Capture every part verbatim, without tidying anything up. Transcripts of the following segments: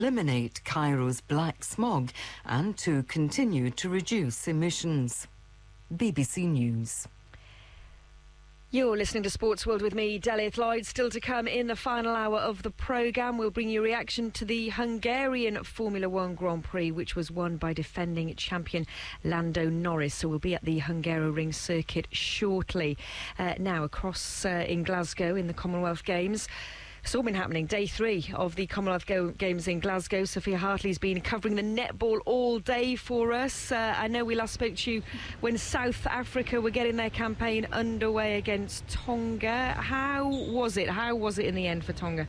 eliminate Cairo's black smog and to continue to reduce emissions. B B C News. You're listening to Sports World with me, Delith Lloyd. Still to come in the final hour of the programme, we'll bring you a reaction to the Hungarian Formula One Grand Prix, which was won by defending champion Lando Norris. So we'll be at the Hungaroring circuit shortly. Uh, now, across uh, in Glasgow in the Commonwealth Games, it's all been happening. Day three of the Commonwealth Go- Games in Glasgow. Sophia Hartley's been covering the netball all day for us. Uh, I know we last spoke to you when South Africa were getting their campaign underway against Tonga. How was it? How was it in the end for Tonga?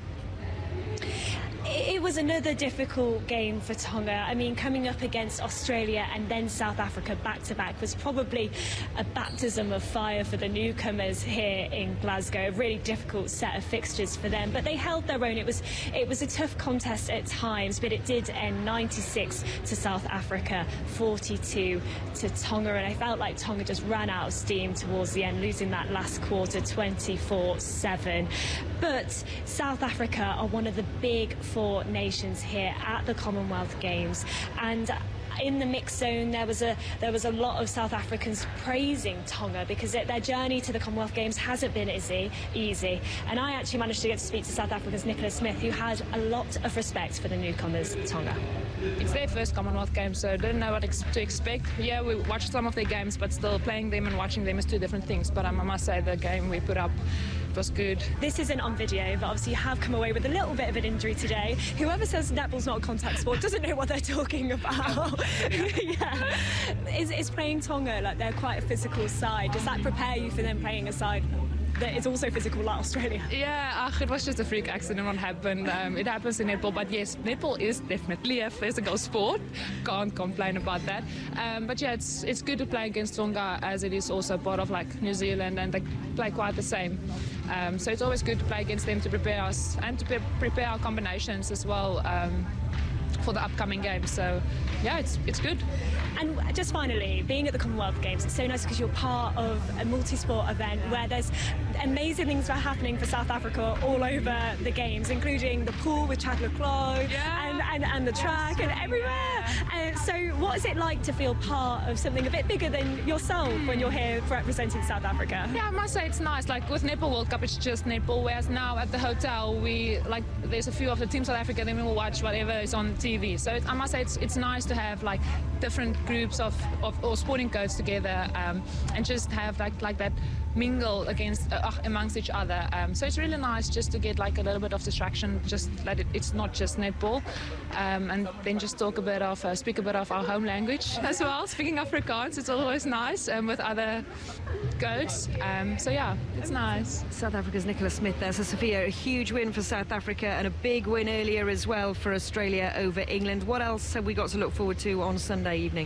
It was another difficult game for Tonga. I mean, coming up against Australia and then South Africa back-to-back was probably a baptism of fire for the newcomers here in Glasgow. A really difficult set of fixtures for them, but they held their own. It was it was a tough contest at times, but it did end ninety-six to South Africa, forty-two to Tonga, and I felt like Tonga just ran out of steam towards the end, losing that last quarter twenty-four seven. But South Africa are one of the big four nations here at the Commonwealth Games, and in the mixed zone there was a there was a lot of South Africans praising Tonga because it, their journey to the Commonwealth Games hasn't been easy easy and I actually managed to get to speak to South Africa's Nicola Smith, who had a lot of respect for the newcomers Tonga. It's their first Commonwealth Games, so I didn't know what ex- to expect. Yeah, we watched some of their games, but still playing them and watching them is two different things. But um, I must say the game we put up was good. This isn't on video, but obviously you have come away with a little bit of an injury today. Whoever says netball's not a contact sport doesn't know what they're talking about. Yeah. Is, is playing Tonga, like they're quite a physical side, does that prepare you for them playing a side that is also physical like Australia? Yeah, ach, it was just a freak accident what happened. Um, it happens in netball, but yes, netball is definitely a physical sport. Can't complain about that. Um, but yeah, it's it's good to play against Tonga, as it is also part of like New Zealand, and they play quite the same. Um, so it's always good to play against them to prepare us and to pre- prepare our combinations as well um, for the upcoming games. So yeah, it's it's good. And just finally, being at the Commonwealth Games, it's so nice because you're part of a multi-sport event where there's amazing things that are happening for South Africa all over the Games, including the pool with Chad Leclerc yeah. and, and, and the track and everywhere. And so what is it like to feel part of something a bit bigger than yourself mm. when you're here representing South Africa? Yeah, I must say it's nice. Like with Netball World Cup, it's just netball, whereas now at the hotel, we like there's a few of the Team South Africa, then we will watch whatever is on T V. So it, I must say it's it's nice to have like different groups of, of or sporting codes together um, and just have like like that mingle against uh, amongst each other. Um, so it's really nice just to get like a little bit of distraction, just let it, it's not just netball, um, and then just talk a bit of, uh, speak a bit of our home language as well. Speaking Afrikaans, it's always nice um, with other codes. Um, so yeah, it's nice. South Africa's Nicola Smith there. So Sophia, a huge win for South Africa and a big win earlier as well for Australia over England. What else have we got to look forward to on Sunday evening?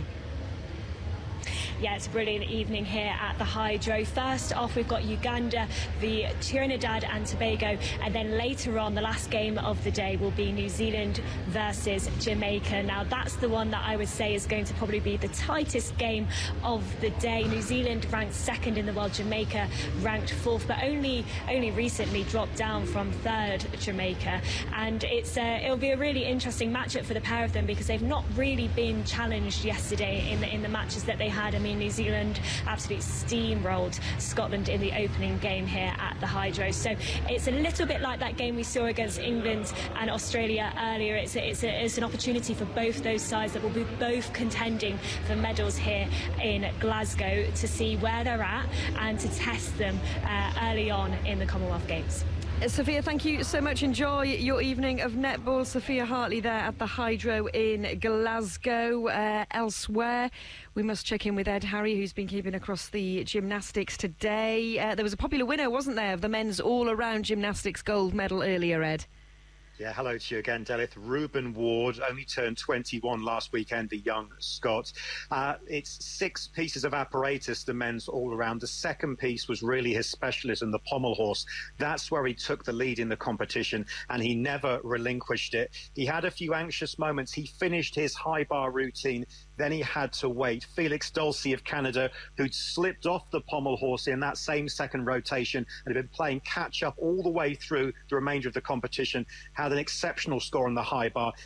Yeah, it's a brilliant evening here at the Hydro. First off, we've got Uganda, the Trinidad and Tobago, and then later on, the last game of the day will be New Zealand versus Jamaica. Now, that's the one that I would say is going to probably be the tightest game of the day. New Zealand ranked second in the world, Jamaica ranked fourth, but only only recently dropped down from third, Jamaica. And it's uh, it'll be a really interesting matchup for the pair of them because they've not really been challenged yesterday in the in the matches that they had. I mean, New Zealand absolutely steamrolled Scotland in the opening game here at the Hydro. So it's a little bit like that game we saw against England and Australia earlier. It's, a, it's, a, it's an opportunity for both those sides that will be both contending for medals here in Glasgow to see where they're at and to test them uh, early on in the Commonwealth Games. Sophia, thank you so much. Enjoy your evening of netball. Sophia Hartley there at the Hydro in Glasgow. Uh, elsewhere, we must check in with Ed Harry, who's been keeping across the gymnastics today. Uh, there was a popular winner, wasn't there, of the men's all-around gymnastics gold medal earlier, Ed? Yeah, hello to you again, Delith. Ruben Ward only turned twenty-one last weekend, the young Scot. Uh, it's six pieces of apparatus, the men's all-around. The second piece was really his specialism, the pommel horse. That's where he took the lead in the competition, and he never relinquished it. He had a few anxious moments. He finished his high bar routine. Then he had to wait. Felix Dulcie of Canada, who'd slipped off the pommel horse in that same second rotation and had been playing catch-up all the way through the remainder of the competition, had had an exceptional score on the high bar.